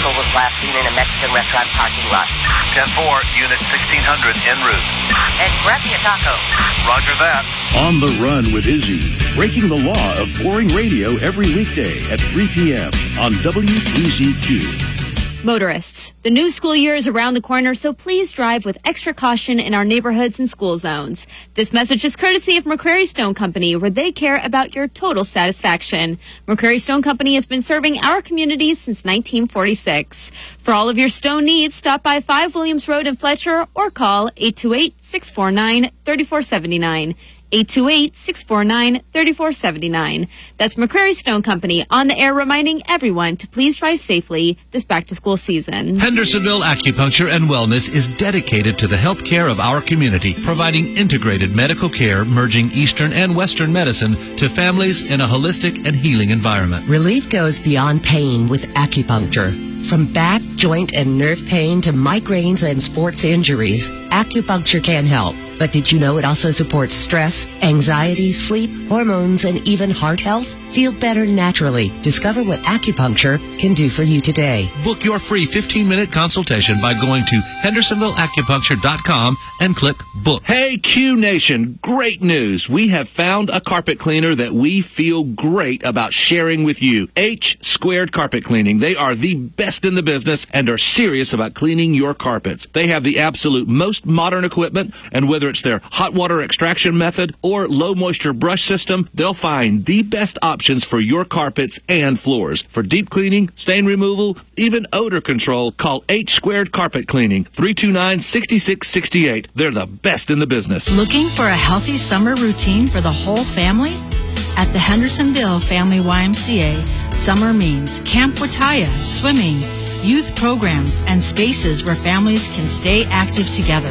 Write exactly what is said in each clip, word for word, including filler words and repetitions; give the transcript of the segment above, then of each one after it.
vehicle was last seen in a Mexican restaurant parking lot. ten four, Unit sixteen hundred en route. And grab me a taco. Roger that. On the Run with Izzy, breaking the law of boring radio every weekday at three p.m. on W P Z Q. Motorists, the new school year is around the corner, so please drive with extra caution in our neighborhoods and school zones. This message is courtesy of McCrary Stone Company, where they care about your total satisfaction. McCrary Stone Company has been serving our communities since nineteen forty-six. For all of your stone needs, stop by five Williams Road in Fletcher or call eight two eight, six four nine, three four seven nine. eight two eight, six four nine, three four seven nine. That's McCrary Stone Company on the air reminding everyone to please drive safely this back-to-school season. Hendersonville Acupuncture and Wellness is dedicated to the health care of our community, providing integrated medical care merging Eastern and Western medicine to families in a holistic and healing environment. Relief goes beyond pain with acupuncture. From back, joint, and nerve pain to migraines and sports injuries, acupuncture can help. But did you know it also supports stress, anxiety, sleep, hormones, and even heart health? Feel better naturally. Discover what acupuncture can do for you today. Book your free fifteen-minute consultation by going to hendersonville acupuncture dot com and click book. Hey, Q Nation, great news. We have found a carpet cleaner that we feel great about sharing with you. H Squared Carpet Cleaning. They are the best in the business and are serious about cleaning your carpets. They have the absolute most modern equipment, and whether it's their hot water extraction method or low moisture brush system, they'll find the best options for your carpets and floors. For deep cleaning, stain removal, even odor control, call H Squared Carpet Cleaning, three two nine, six six six eight. They're the best in the business. Looking for a healthy summer routine for the whole family? At the Hendersonville Family Y M C A, summer means Camp Wataya, swimming, youth programs, and spaces where families can stay active together.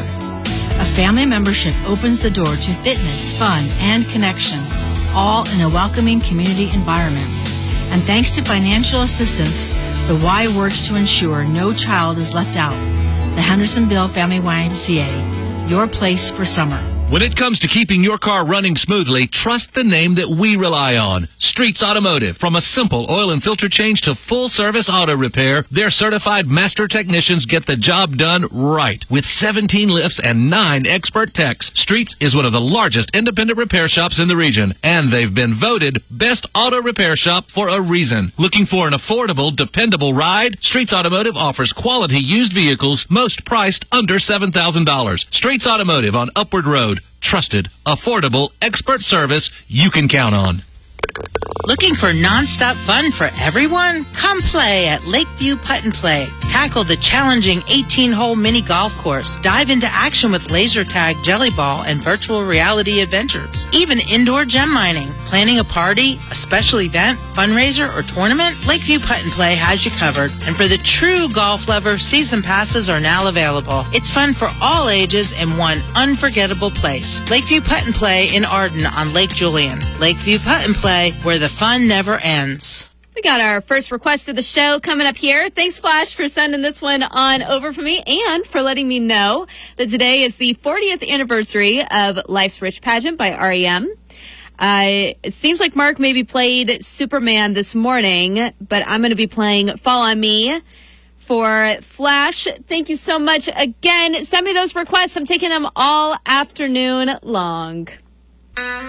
A family membership opens the door to fitness, fun, and connection, all in a welcoming community environment. And thanks to financial assistance, the Y works to ensure no child is left out. The Hendersonville Family Y M C A, your place for summer. When it comes to keeping your car running smoothly, trust the name that we rely on. Streets Automotive. From a simple oil and filter change to full-service auto repair, their certified master technicians get the job done right. With seventeen lifts and nine expert techs, Streets is one of the largest independent repair shops in the region, and they've been voted Best Auto Repair Shop for a reason. Looking for an affordable, dependable ride? Streets Automotive offers quality used vehicles, most priced under seven thousand dollars. Streets Automotive on Upward Road. Trusted, affordable, expert service you can count on. Looking for nonstop fun for everyone? Come play at Lakeview Putt and Play. Tackle the challenging eighteen-hole mini golf course. Dive into action with laser tag, jelly ball, and virtual reality adventures. Even indoor gem mining. Planning a party, a special event, fundraiser, or tournament? Lakeview Putt and Play has you covered. And for the true golf lover, season passes are now available. It's fun for all ages in one unforgettable place. Lakeview Putt and Play in Arden on Lake Julian. Lakeview Putt and Play, where the fun never ends. We got our first request of the show coming up here. Thanks, Flash, for sending this one on over for me and for letting me know that today is the fortieth anniversary of Life's Rich pageant by R E M. Uh, it seems like Mark maybe played Superman this morning, but I'm going to be playing Fall on Me for Flash. Thank you so much again. Send me those requests. I'm taking them all afternoon long.